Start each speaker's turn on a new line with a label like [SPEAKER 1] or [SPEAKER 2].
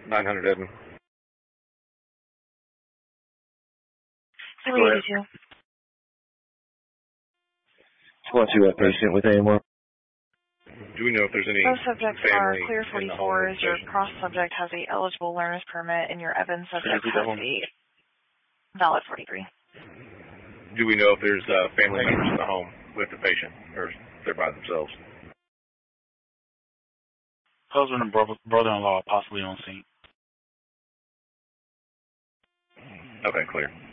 [SPEAKER 1] 900 Evan.
[SPEAKER 2] 382.
[SPEAKER 3] Squad 2, a patient with AMR.
[SPEAKER 1] Do we know if there's any
[SPEAKER 2] Both subjects are
[SPEAKER 1] family
[SPEAKER 2] clear
[SPEAKER 1] in the home
[SPEAKER 2] 44s. Your cross subject has a eligible learner's permit, and your Evans subject has a valid 43.
[SPEAKER 1] Do we know if there's family members in the home with the patient, or they're by themselves?
[SPEAKER 4] Husband and brother-in-law possibly on scene.
[SPEAKER 1] Okay, clear.